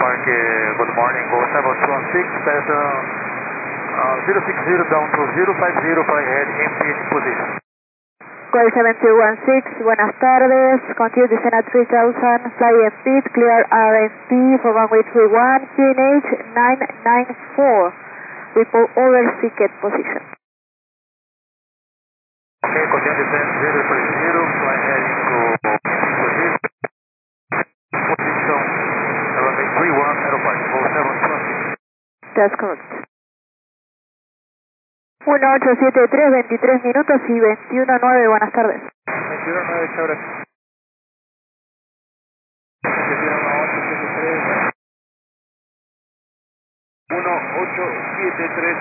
Park, good morning, go 7216, pass 060 down to 050, fly ahead, empty position. Call 7216, buenas tardes, continue descent at 3000, fly empty, clear RMP for runway 31, QNH 994, report over ticket position. Okay, continue descent 030, fly ahead into empty position, runway 31, aeropark, go 7216. That's correct. 1873, 23 minutos y 21:09, buenas tardes. 21:09, chévere. 1873.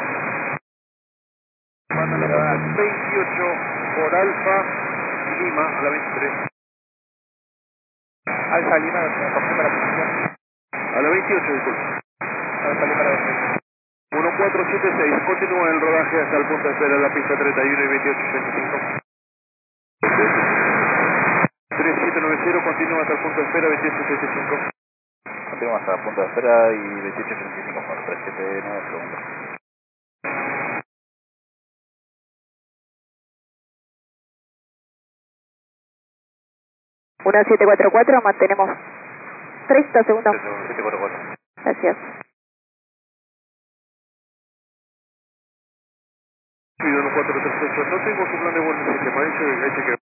Manda la banda 28 por Alfa Lima a la 23. Alfa Lima, confirma la posición. A la 28, disculpe. Alfa Lima a la 23. 1476, continúa el rodaje hasta el punto de espera de la pista 31 y 2885. 3790, continúa hasta el punto de espera 2885. Continúa hasta el punto de espera y 2885 por 379 segundos. 1744, mantenemos 30 segundos. 744. Gracias. 1438, no tengo su plan de vuelo en el sistema, dice que